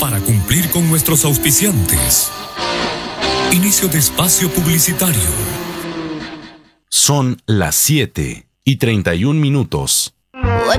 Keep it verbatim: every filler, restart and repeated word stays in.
para cumplir con nuestros auspiciantes. Inicio de espacio publicitario. Son las siete y treinta y un minutos.